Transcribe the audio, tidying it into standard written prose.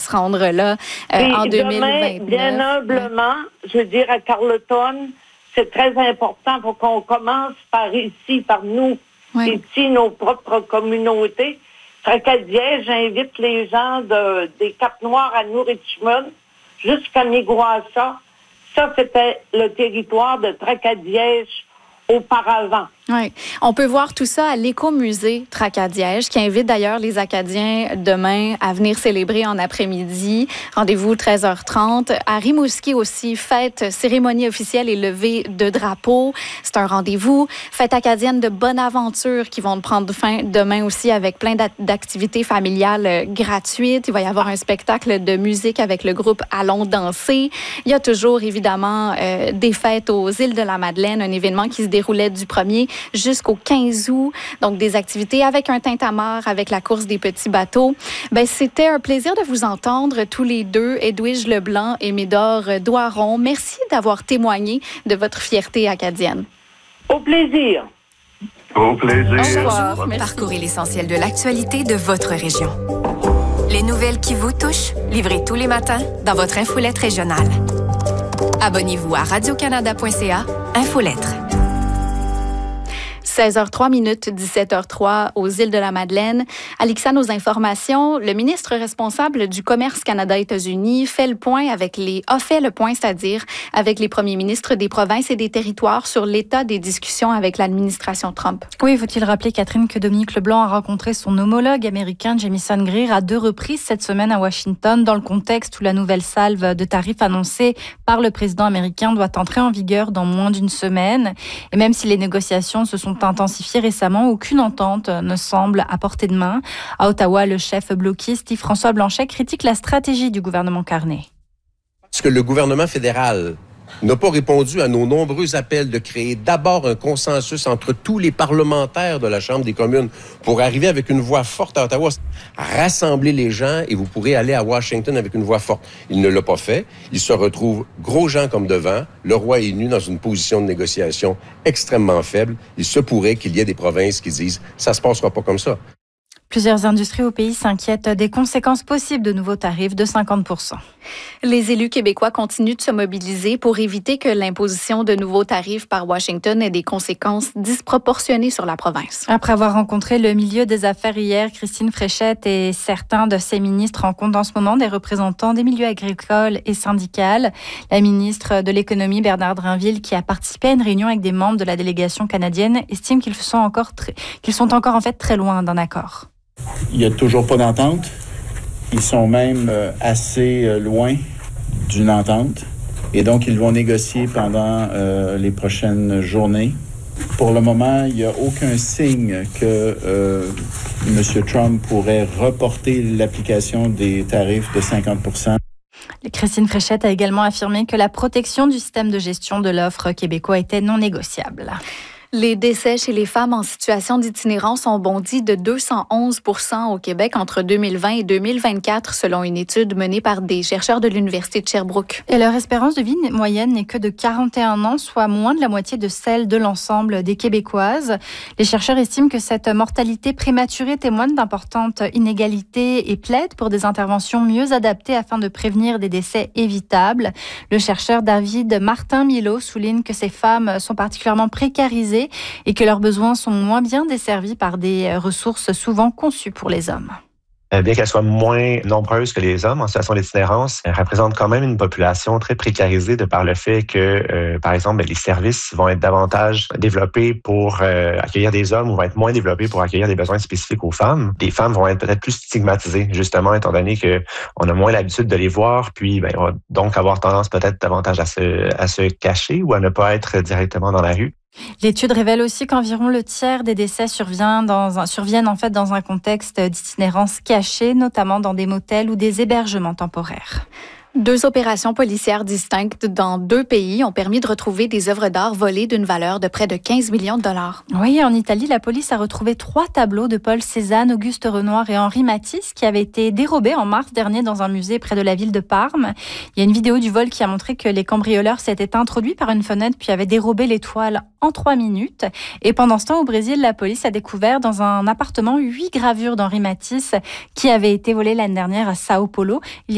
se rendre là en 2029. Bien humblement, je veux dire à Carleton, c'est très important pour qu'on commence par ici, par nous, ici, nos propres communautés. Tracadie, j'invite les gens des Cap-Noirs à New Richmond jusqu'à Miguassa. Ça, c'était le territoire de Tracadie auparavant. Oui. On peut voir tout ça à l'Écomusée Tracadie, qui invite d'ailleurs les Acadiens demain à venir célébrer en après-midi. Rendez-vous 13h30. À Rimouski aussi, fête, cérémonie officielle et levée de drapeau. C'est un rendez-vous. Fête acadienne de bonne aventure qui vont prendre fin demain aussi avec plein d'activités familiales gratuites. Il va y avoir un spectacle de musique avec le groupe Allons danser. Il y a toujours évidemment des fêtes aux îles de la Madeleine, un événement qui se déroulait du 1er jusqu'au 15 août. Donc, des activités avec un tintamarre, avec la course des petits bateaux. Ben, c'était un plaisir de vous entendre tous les deux, Edwige Leblanc et Médor Doiron. Merci d'avoir témoigné de votre fierté acadienne. Au plaisir. Au plaisir. Au revoir. Parcourez l'essentiel de l'actualité de votre région. Les nouvelles qui vous touchent, livrées tous les matins dans votre infolette régionale. Abonnez-vous à radiocanada.ca, Infolettre. 16h03, 17h03 aux îles de la Madeleine. Alexa, nos informations. Le ministre responsable du commerce Canada-États-Unis a fait le point, c'est-à-dire avec les premiers ministres des provinces et des territoires sur l'état des discussions avec l'administration Trump. Oui, faut-il rappeler, Catherine, que Dominique Leblanc a rencontré son homologue américain Jamieson Greer à 2 reprises cette semaine à Washington, dans le contexte où la nouvelle salve de tarifs annoncée par le président américain doit entrer en vigueur dans moins d'une semaine. Et même si les négociations se sont intensifiées récemment, aucune entente ne semble à portée de main. À Ottawa, le chef bloquiste Yves-François Blanchet critique la stratégie du gouvernement Carney. Parce que le gouvernement fédéral n'a pas répondu à nos nombreux appels de créer d'abord un consensus entre tous les parlementaires de la Chambre des communes pour arriver avec une voix forte à Ottawa. Rassembler les gens et vous pourrez aller à Washington avec une voix forte. Il ne l'a pas fait. Il se retrouve gros gens comme devant. Le roi est nu dans une position de négociation extrêmement faible. Il se pourrait qu'il y ait des provinces qui disent « ça se passera pas comme ça ». Plusieurs industries au pays s'inquiètent des conséquences possibles de nouveaux tarifs de 50%. Les élus québécois continuent de se mobiliser pour éviter que l'imposition de nouveaux tarifs par Washington ait des conséquences disproportionnées sur la province. Après avoir rencontré le milieu des affaires hier, Christine Fréchette et certains de ses ministres rencontrent en ce moment des représentants des milieux agricoles et syndicaux. La ministre de l'Économie, Bernard Drinville, qui a participé à une réunion avec des membres de la délégation canadienne, estime qu'ils sont encore en fait très loin d'un accord. Il n'y a toujours pas d'entente. Ils sont même assez loin d'une entente. Et donc, ils vont négocier pendant les prochaines journées. Pour le moment, il n'y a aucun signe que M. Trump pourrait reporter l'application des tarifs de 50%. Christine Fréchette a également affirmé que la protection du système de gestion de l'offre québécois était non négociable. Les décès chez les femmes en situation d'itinérance ont bondi de 211% au Québec entre 2020 et 2024, selon une étude menée par des chercheurs de l'Université de Sherbrooke. Et leur espérance de vie moyenne n'est que de 41 ans, soit moins de la moitié de celle de l'ensemble des Québécoises. Les chercheurs estiment que cette mortalité prématurée témoigne d'importantes inégalités et plaident pour des interventions mieux adaptées afin de prévenir des décès évitables. Le chercheur David Martin-Milo souligne que ces femmes sont particulièrement précarisées et que leurs besoins sont moins bien desservis par des ressources souvent conçues pour les hommes. Bien qu'elles soient moins nombreuses que les hommes en situation d'itinérance, elles représentent quand même une population très précarisée de par le fait que, par exemple, les services vont être davantage développés pour accueillir des hommes ou vont être moins développés pour accueillir des besoins spécifiques aux femmes. Les femmes vont être peut-être plus stigmatisées, justement, étant donné qu'on a moins l'habitude de les voir, puis on va donc avoir tendance peut-être davantage à se cacher ou à ne pas être directement dans la rue. L'étude révèle aussi qu'environ le tiers des décès surviennent dans un contexte d'itinérance cachée, notamment dans des motels ou des hébergements temporaires. 2 opérations policières distinctes dans 2 pays ont permis de retrouver des œuvres d'art volées d'une valeur de près de 15 millions de dollars. Oui, en Italie, la police a retrouvé 3 tableaux de Paul Cézanne, Auguste Renoir et Henri Matisse qui avaient été dérobés en mars dernier dans un musée près de la ville de Parme. Il y a une vidéo du vol qui a montré que les cambrioleurs s'étaient introduits par une fenêtre puis avaient dérobé les toiles en 3 minutes. Et pendant ce temps, au Brésil, la police a découvert dans un appartement 8 gravures d'Henri Matisse qui avaient été volées l'année dernière à Sao Paulo.